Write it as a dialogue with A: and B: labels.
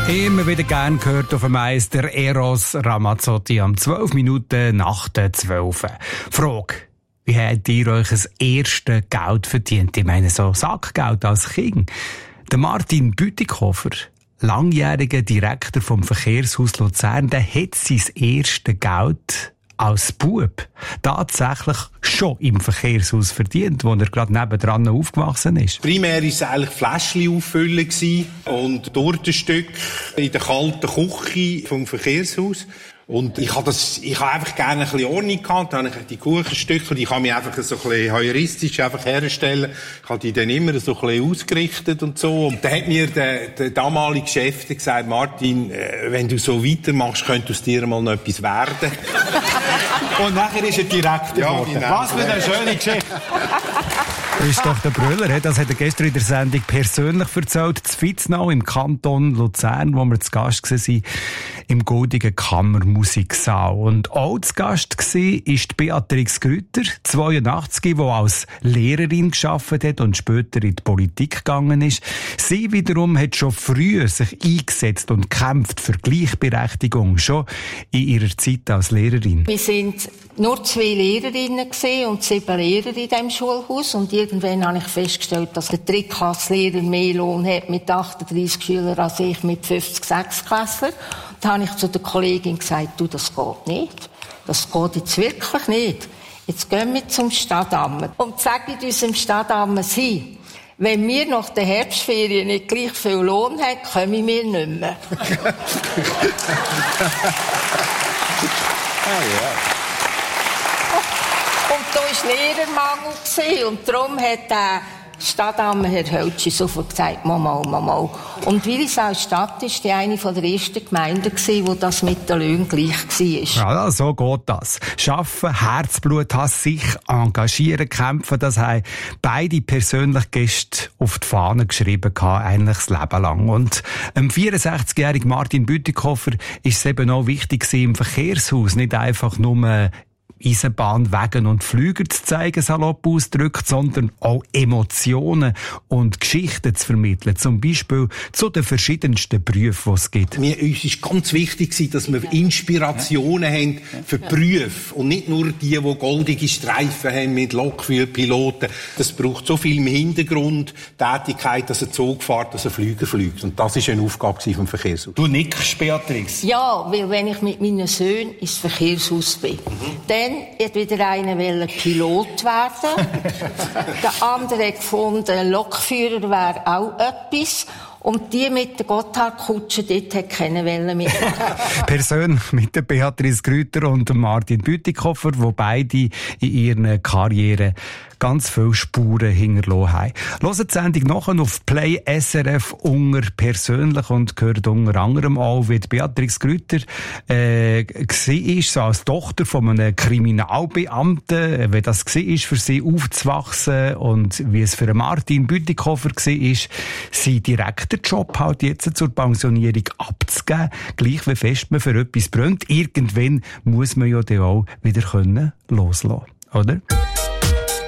A: Immer wieder gern gehört auf dem Meister Eros Ramazzotti am 12 Minuten nach der 12. Frage: Wie habt ihr euch das erste Geld verdient? Ich meine, so Sackgeld als Kind. Der Martin Bütikofer, langjähriger Direktor vom Verkehrshaus Luzern, der hat sein erstes Geld als Bub tatsächlich schon im Verkehrshaus verdient, wo er gerade nebendran aufgewachsen ist.
B: Primär war es eigentlich Fläschchen auffüllen und Tortenstück in der kalten Küche vom Verkehrshaus. Und ich habe einfach gerne ein bisschen Ordnung gehabt. Dann habe ich die Kuchenstücke, die kann mich einfach so ein bisschen heuristisch einfach herstellen. Ich habe die dann immer so ein bisschen ausgerichtet und so. Und dann hat mir der damalige Chef gesagt: Martin, wenn du so weitermachst, könnte aus dir mal noch etwas werden. Und nachher ist er Direktor geworden. Was für eine schöne Geschichte.
A: Das ist doch der Brüller, das hat er gestern in der Sendung persönlich erzählt, zu Vitznau im Kanton Luzern, wo wir zu Gast waren, im Goldigen Kammermusiksaal. Und auch zu Gast war ist Beatrix Grütter, 82, die als Lehrerin gearbeitet hat und später in die Politik gegangen ist. Sie wiederum hat schon früher sich eingesetzt und kämpft für Gleichberechtigung, schon in ihrer Zeit als Lehrerin.
C: Wir sind nur 2 Lehrerinnen und 7 Lehrer in diesem Schulhaus. Und irgendwann habe ich festgestellt, dass der Drittklasslehrer mehr Lohn hat mit 38 Schülern als ich mit 50 Sechsklässlern. Da habe ich zu der Kollegin gesagt: Du, das geht nicht. Das geht jetzt wirklich nicht. Jetzt gehen wir zum Stadtamt und sagen unserem Stadtamt hin: Wenn wir nach der Herbstferien nicht gleich viel Lohn haben, kommen wir nicht mehr. Und da war Lehrermangel und darum hat der Stadtamt Herr Höltschi sofort gesagt: Mal. Und Willisau-Stadt war eine der ersten Gemeinden, wo das mit den Löhnen gleich war.
A: Ja, so geht das. Schaffen, Herzblut haben, sich engagieren, kämpfen, das haben beide persönlich Gäste auf die Fahne geschrieben, eigentlich das Leben lang. Und dem 64-jährigen Martin Bütikofer ist es eben auch wichtig, im Verkehrshaus nicht einfach nur Eisenbahn, Wegen und Flüger zu zeigen, salopp ausgedrückt, sondern auch Emotionen und Geschichten zu vermitteln. Zum Beispiel zu den verschiedensten Berufen, die es gibt.
B: Uns ist ganz wichtig, dass wir Inspirationen haben für Berufe und nicht nur die goldige Streifen haben mit Lokführerpiloten. Das braucht so viel im Hintergrund Tätigkeit, dass ein Zug fährt, dass ein Flüger fliegt. Und das war eine Aufgabe vom Verkehrshaus.
D: Du nickst, Beatrix.
C: Ja, weil wenn ich mit meinen Söhnen ins Verkehrshaus bin, dann hat wieder einer Pilot werden. Der andere hat gefunden, Lokführer wäre auch etwas. Und die mit der Gotthardkutsche, dort hat keine Welle mitmachen.
A: Persönlich mit der Beatrix Grütter und Martin Bütikofer, die beide in ihren Karrieren ganz viele Spuren hinterlassen haben. Hört die Sendung nachher auf Play SRF unter persönlich und gehört unter anderem auch, wie Beatrix Grütter war, so als Tochter von einem Kriminalbeamten, wie das war, für sie aufzuwachsen und wie es für Martin Bütikofer war, sein direkter Job halt jetzt zur Pensionierung abzugeben, gleich wie fest man für etwas brennt. Irgendwann muss man ja dann auch wieder loslassen können, oder?